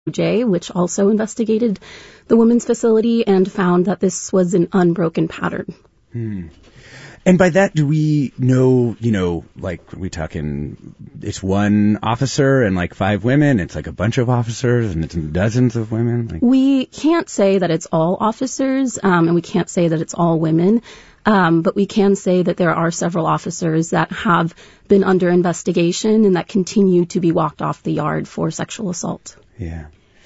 DOJ, which also investigated the women's facility and found that this was an unbroken pattern. And by that, do we know, like, are we talking, it's one officer and like 5 women, it's like a bunch of officers and it's dozens of women? We can't say that it's all officers, and we can't say that it's all women, but we can say that there are several officers that have been under investigation and that continue to be walked off the yard for sexual assault. Yeah.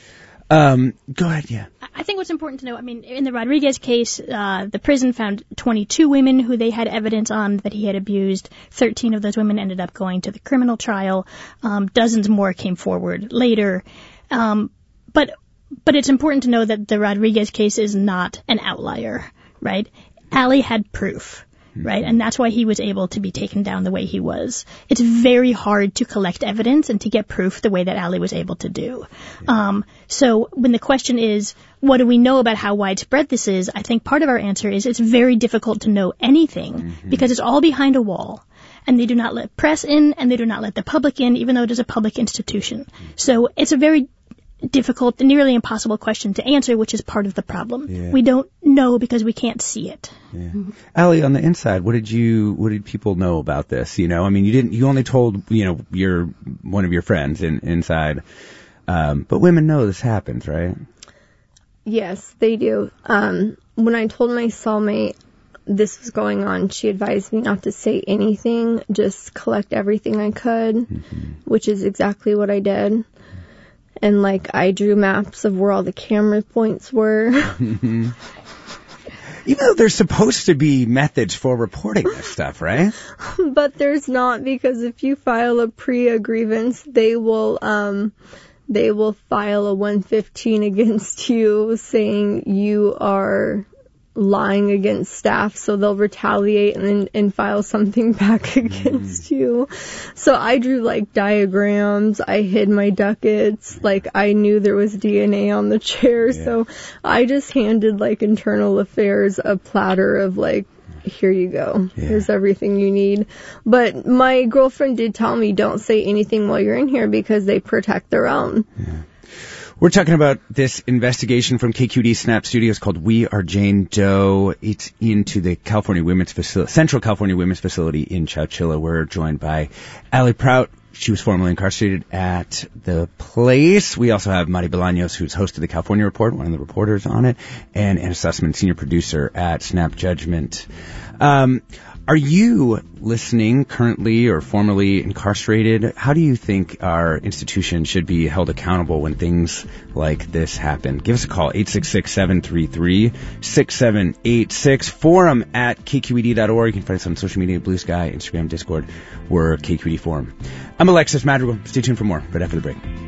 Go ahead, yeah. I think what's important to know, in the Rodriguez case, the prison found 22 women who they had evidence on that he had abused. 13 of those women ended up going to the criminal trial. Dozens more came forward later. But it's important to know that the Rodriguez case is not an outlier, right? Allie had proof. Right, and that's why he was able to be taken down the way he was. It's very hard to collect evidence and to get proof the way that Allie was able to do. So when the question is, what do we know about how widespread this is? I think part of our answer is it's very difficult to know anything because it's all behind a wall. And they do not let press in and they do not let the public in, even though it is a public institution. So it's a very difficult, nearly impossible question to answer, which is part of the problem. Yeah. We don't know because we can't see it. Yeah. Allie, on the inside, what did people know about this? You only told, one of your friends inside. But women know this happens, right? Yes, they do. When I told my cellmate this was going on, she advised me not to say anything, just collect everything I could, which is exactly what I did. And, I drew maps of where all the camera points were. Even though there's supposed to be methods for reporting this stuff, right? But there's not, because if you file a PREA grievance, they will file a 115 against you saying you are lying against staff, so they'll retaliate and file something back against you. So I drew diagrams, I hid my ducats, I knew there was DNA on the chair, so I just handed internal affairs a platter of here you go. Yeah. Here's everything you need. But my girlfriend did tell me don't say anything while you're in here because they protect their own. Yeah. We're talking about this investigation from KQED Snap Studios called We Are Jane Doe. It's into the Central California Women's Facility in Chowchilla. We're joined by Allie Prout. She was formerly incarcerated at the place. We also have Mari Bolaños, who's host of the California Report, one of the reporters on it, and Anna Sussman, senior producer at Snap Judgment. Are you listening currently or formerly incarcerated? How do you think our institution should be held accountable when things like this happen? Give us a call, 866-733-6786. Forum at kqed.org. You can find us on social media, Blue Sky, Instagram, Discord. We're KQED Forum. I'm Alexis Madrigal. Stay tuned for more right after the break.